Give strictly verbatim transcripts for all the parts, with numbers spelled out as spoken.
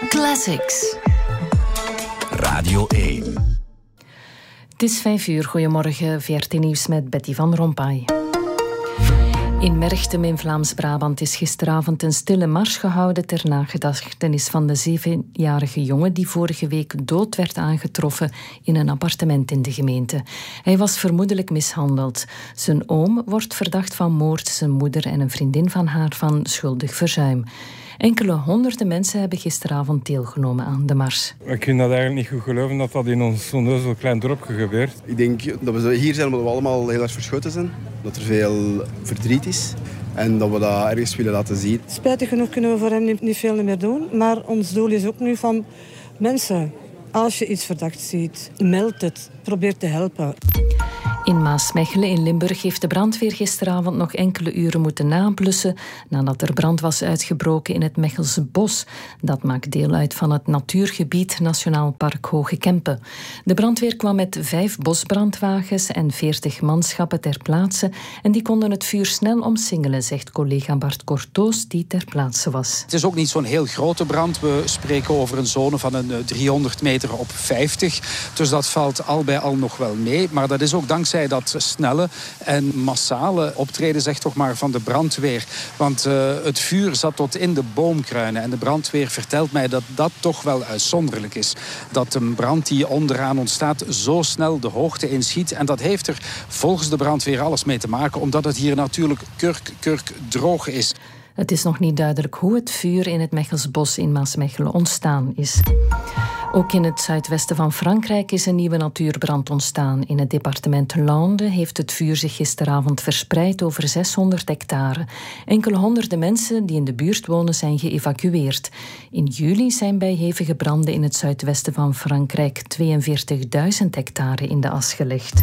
Classics. Radio één. Het is vijf uur. Goedemorgen, V R T Nieuws met Betty van Rompuy. In Merchtem in Vlaams-Brabant is gisteravond een stille mars gehouden ter nagedachtenis van de zevenjarige jongen die vorige week dood werd aangetroffen in een appartement in de gemeente. Hij was vermoedelijk mishandeld. Zijn oom wordt verdacht van moord, zijn moeder en een vriendin van haar van schuldig verzuim. Enkele honderden mensen hebben gisteravond deelgenomen aan de mars. Ik vind dat eigenlijk niet goed geloven dat dat in ons zo'n klein dorpje gebeurt. Ik denk dat we hier zijn omdat we allemaal heel erg verschoten zijn. Dat er veel verdriet is. En dat we dat ergens willen laten zien. Spijtig genoeg kunnen we voor hem niet, niet veel meer doen. Maar ons doel is ook nu van mensen, als je iets verdacht ziet, meld het. Probeer te helpen. In Maasmechelen in Limburg heeft de brandweer gisteravond nog enkele uren moeten nablussen nadat er brand was uitgebroken in het Mechelse bos. Dat maakt deel uit van het natuurgebied Nationaal Park Hoge Kempen. De brandweer kwam met vijf bosbrandwagens en veertig manschappen ter plaatse en die konden het vuur snel omsingelen, zegt collega Bart Cortoos die ter plaatse was. Het is ook niet zo'n heel grote brand. We spreken over een zone van een driehonderd meter op vijftig. Dus dat valt al bij al nog wel mee. Maar dat is ook dankzij dat snelle en massale optreden, zeg toch maar, van de brandweer. Want uh, het vuur zat tot in de boomkruinen. En de brandweer vertelt mij dat dat toch wel uitzonderlijk is. Dat een brand die onderaan ontstaat zo snel de hoogte inschiet. En dat heeft er volgens de brandweer alles mee te maken, omdat het hier natuurlijk kurk, kurk droog is. Het is nog niet duidelijk hoe het vuur in het Mechelsbos in Maasmechelen ontstaan is. Ook in het zuidwesten van Frankrijk is een nieuwe natuurbrand ontstaan. In het departement Landes heeft het vuur zich gisteravond verspreid over zeshonderd hectare. Enkele honderden mensen die in de buurt wonen zijn geëvacueerd. In juli zijn bij hevige branden in het zuidwesten van Frankrijk tweeënveertigduizend hectare in de as gelegd.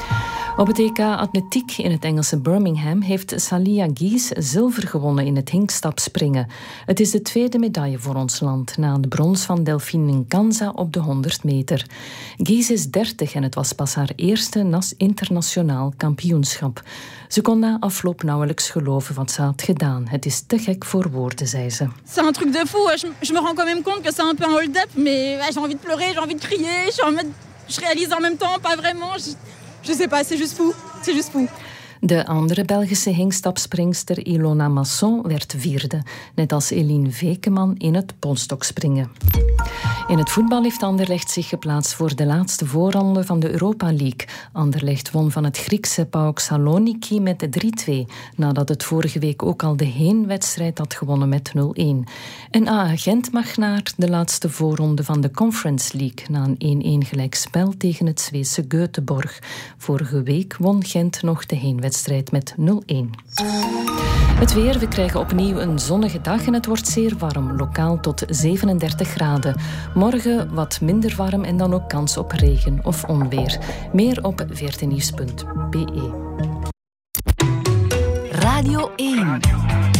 Op het E K Atletiek in het Engelse Birmingham heeft Salia Gies zilver gewonnen in het hinkstapspringen. Het is de tweede medaille voor ons land, na de brons van Delphine Nkanza op de honderd meter. Gies is dertig en het was pas haar eerste internationaal kampioenschap. Ze kon na afloop nauwelijks geloven wat ze had gedaan. Het is te gek voor woorden, zei ze. C'est un truc de fou. Je, je me rends quand même compte que c'est un peu un hold-up, mais ouais, j'ai envie de pleurer, j'ai envie de crier, je, en mode, je réalise en même temps, pas vraiment. Je, Je sais pas, c'est juste fou. C'est juste fou. De andere Belgische hinkstapspringster Ilona Masson werd vierde, net als Eline Vekeman in het polstokspringen. In het voetbal heeft Anderlecht zich geplaatst voor de laatste voorronde van de Europa League. Anderlecht won van het Griekse PAOK Saloniki met drie-twee, nadat het vorige week ook al de heenwedstrijd had gewonnen met nul-een. En A A Gent mag naar de laatste voorronde van de Conference League na een één-één gelijkspel tegen het Zweedse Göteborg. Vorige week won Gent nog de heenwedstrijd. wedstrijd met nul-een. Het weer, we krijgen opnieuw een zonnige dag en het wordt zeer warm, lokaal tot zevenendertig graden. Morgen wat minder warm en dan ook kans op regen of onweer. Meer op v r t nieuws punt b e. Radio één.